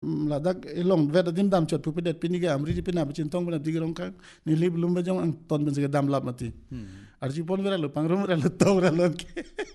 ladak elong vet dim dam chot pu pedet pini ga amri pina bicin tong bana digirong kang ni lib lum ba jong ang ton ben dam lap mati arji pon vera lo pangrom vera lo to vera lo ke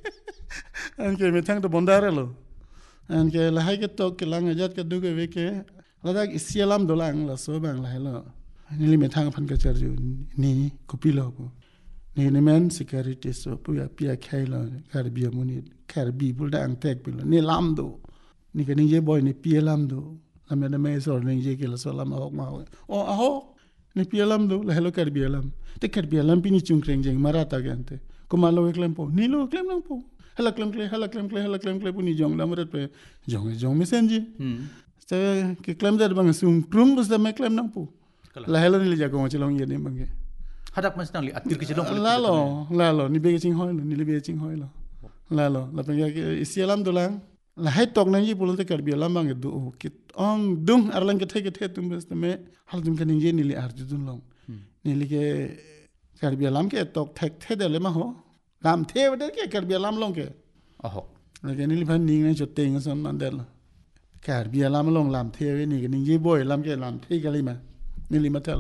an ke metang to bondara lo an ke la hai ke to ke lang ajat ke du ke ve ke ladak isialam dolang la so bang la lo ni li metang phan ka charju ni kupilo ko ni men security so pu ya pia khaila kar bi muni kar bi bul da ang tek pilo ni lam do ni ke ni je boy ni pia lam do la me me so ni je ke la so lam hok ma o a ho ni pia lam do la hello kar bi lam te kar bi lam pini chung kreng jeng marata gente ko malo eklem po ni lo eklem lang po hala klem kle puni jong lam ret pe jong mi senji ste ke klem da bang sum krum bus da me klem nang po la hello ni le ja ko chilong ye ni bang ke hadak mas nang li atir ke chilong lalo ni be ching hoi lo ni le be ching hoi lo lalo la pe ke isialam dolang la hai tok nang ji pulun te kar bi lam bang du ki ong dung arlang ke the tum bes me hal dum kan ni li ar ju dun long ni li ke kar bi lam ke tok thek the de le ma ho lam the de ke kar bi lam long ke aho la ke ni li phan ning nang chot teng son man del kar bi lam long lam the we ni ke ni ji boy lam ke lam the ke li ma ni li ma tel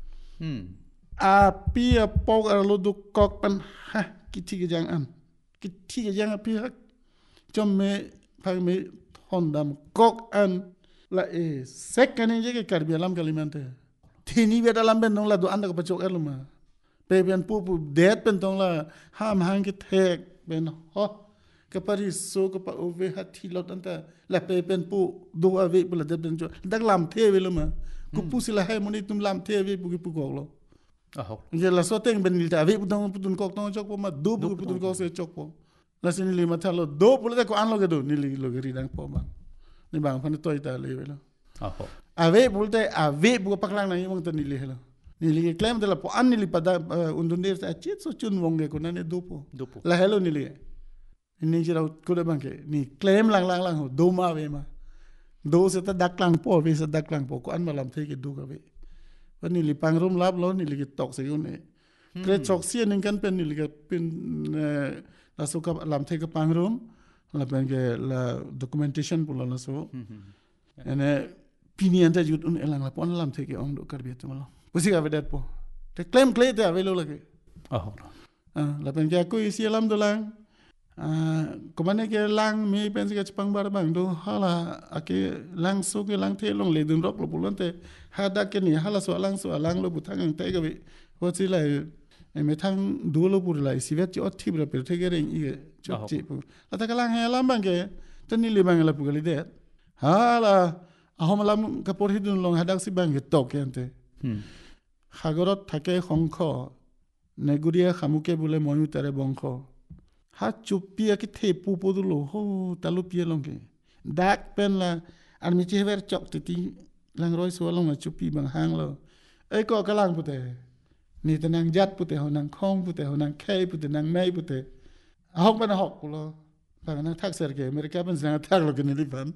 a pia pok ar lo du kok pan ha kiti ke jang an kiti ke jang pi hak chom me phang me hondam kok an la e second je ke kar bi lam kalimante thini be dalam ben nong la du an da ko pachok er ma pe ben pu det pen tong la ham hang ke thek ben ho ke pari so ko pa ove ha thi lot anta la pe pen pu do ave bula de ben jo dak lam the we lo ma ku pu sila hai moni tum lam the we pu pu ko lo aho je la so teng ben ni ta ave pu tun kok tong chok po ma do pu tun ko se chok po la sin li ma thalo do pu le ko an lo ke do ni li lo ke ri dang po ma ni bang phan toy ta le we lo aho ave pu te ave pu paklang na yong ta ni li helo ni li claim de la po an ni li pada undun der ta chit so chun wong ke ko na ne do po la helo ni li ni jira ko de bang ke ni claim lang ho do ma we ma do se ta dak lang po we se dak lang po ko an ma lam the ke du ka weวันนี้ลิปังร่มลับแล้วนี่ลิกตอกเสียอยู่เนี่ยเกรดชอกเสียนึงกันเป็นนี่ลิกเป็นลาสุกับลำเทกับปังร่มลาเป็นแกลาด็อกิเมนเทชันปุ่นลาสุอันนี้ปีนี้อันจะหยุดอุ่นเอลังลาปอนลำเทกับองดูการเบียดตัวเราพุสิกาเวเดตปอแต่เคลมเคลดแต่เวลาเลยลาเป็นแกคุยเสียลำตัวลังก็มันเนี่ยแกลังมีเป็นสิกาจปังบาร์บังดูฮัลโหลอาเกลังสุกลังเทลงเลยดึงรอกลบปุ่นแต่หาดักแกนี่ฮัลโหลสวาลังลบปุ่นทางยังเตะกับวิว่าสิเลยไม่ทางดูลบปุ่นเลยสิเวทจะอดทิบระเบิดเทเกเรงอีกจุดจีบแล้วถ้ากลังให้ลังบังแกตอนนี้เลยบังละปุ่นกลิเดตฮัลโหลอาหมลังกับปอที่ดุนลงหาดักสิบังแกตอกแกนเตขากรถทักแกของข้อในกุฎีขามุกแกบุเลมอยุตระบงข้อหาจุปียกิเทปูปูดุโลโหตาลุปียลงเกดักเป็นละอันมีเจเวร์จอกติติลังร้อยสวลงมาจุปีบางหางเราไอ้ก็กำลังพุทธนี่แต่นางยัดพุทธเขานางคองพุทธเขานางแค่พุทธนางไม่พุทธหอกเป็นหอกกูloบางนั้นทักเสร็จเกอเมริกาเป็นสิ่งทักเรากันนี่พัน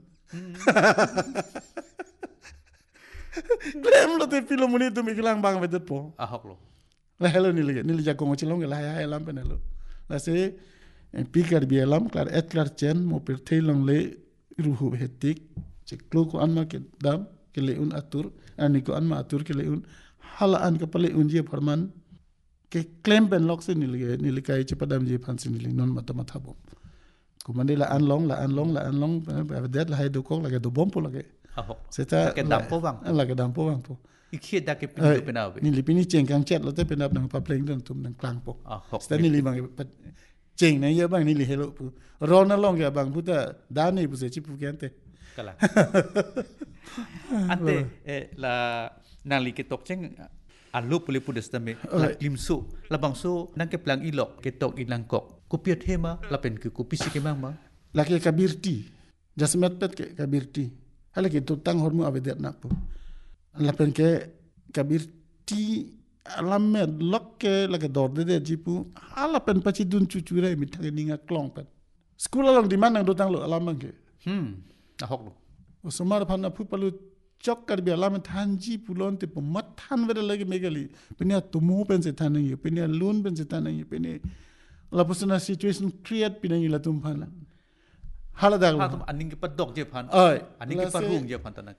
เล่มเราเตฟิโลมุนีตุมิกลังบางเวดปอหอกโลแล้วเฮลนี่เลยจะกงชิลงกันลายลัมเป็นloแล้วเสpikir bialam klar klar chen mo perthei long le ruhu hetik ciklu ko anma ke dam ke leun atur ani ko anma atur ke leun hala an ke pale un je farman ke claim ben lok se ni kai che padam je phan sin non mata matha bom ko mande la an long ba det la hay do ko la ke do bom po la ke seta ke dam po bang la ke dam po bang po ikhiet da ke pin do penaw ni li pini cheng kang chet lo te penap nang pa pleng dong tum nang klang po sta ni li bangจริงนะเยอะบางนี่ลิเฮโลปูรอนั่นลองแกบางพุทธดานี่ปุเสจิปุแกนเตกะละอันเตla nang li ketok cheng alu puli pudes tame la klimsu la bangsu nang ke plang ilok ketok ilang kok ku piet hema la pen ku pisi ke mang ma la ke kabirti jasmet pet ke kabirti hala ke tutang hormu avedet na pu la pen ke kabirti alamet lokke lagi dorde de jipu ala pen pachi dun cucure mi thang ninga klong pen school along di mana do tang lo alamang ke ahok lo osmar phanna phu palu chok kar bi alam than ji pulon te mat than weda lagi megali penia tumu pen se than ni penia loan pen se than ni penia la pusna situation create pinang ila tum phan hala dag aning ke padok je phan aning ke parung je phan tanak